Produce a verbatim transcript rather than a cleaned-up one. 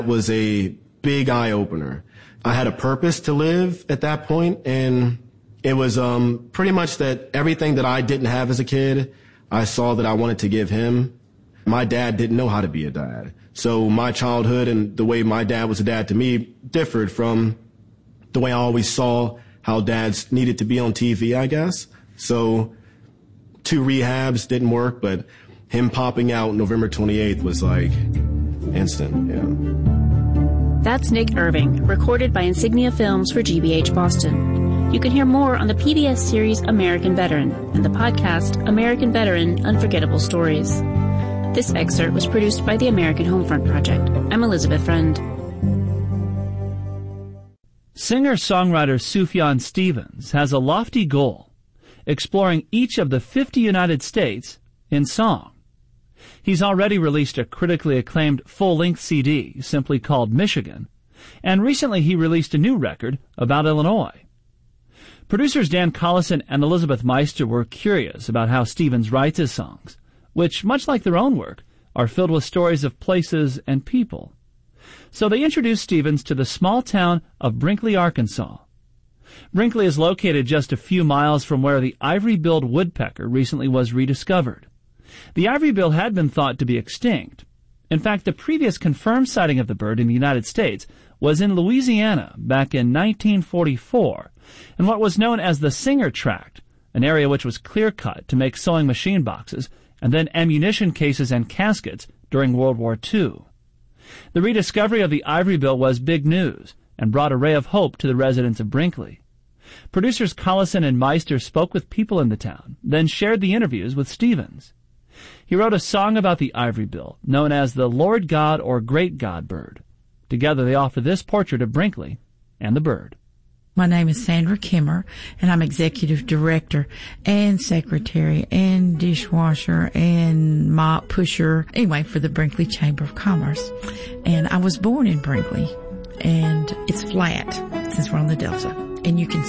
It was a big eye-opener. I had a purpose to live at that point, and it was um, pretty much that everything that I didn't have as a kid, I saw that I wanted to give him. My dad didn't know how to be a dad. So my childhood and the way my dad was a dad to me differed from the way I always saw how dads needed to be on T V, I guess. So two rehabs didn't work, but him popping out November twenty-eighth was like instant, yeah. That's Nick Irving, recorded by Insignia Films for G B H Boston. You can hear more on the P B S series American Veteran and the podcast American Veteran Unforgettable Stories. This excerpt was produced by the American Homefront Project. I'm Elizabeth Friend. Singer-songwriter Sufjan Stevens has a lofty goal, exploring each of the fifty United States in song. He's already released a critically acclaimed full-length C D simply called Michigan, and recently he released a new record about Illinois. Producers Dan Collison and Elizabeth Meister were curious about how Stevens writes his songs, which, much like their own work, are filled with stories of places and people. So they introduced Stevens to the small town of Brinkley, Arkansas. Brinkley is located just a few miles from where the ivory-billed woodpecker recently was rediscovered. The ivory-bill had been thought to be extinct. In fact, the previous confirmed sighting of the bird in the United States was in Louisiana back in nineteen forty-four, in what was known as the Singer Tract, an area which was clear-cut to make sewing machine boxes and then ammunition cases and caskets during World War Two. The rediscovery of the ivory-bill was big news and brought a ray of hope to the residents of Brinkley. Producers Collison and Meister spoke with people in the town, then shared the interviews with Stevens. He wrote a song about the ivory-bill, known as the Lord God or Great God bird. Together they offer this portrait of Brinkley and the bird. My name is Sandra Kimmer, and I'm executive director and secretary and dishwasher and mop pusher, anyway, for the Brinkley Chamber of Commerce. And I was born in Brinkley, and it's flat since we're on the Delta. And you can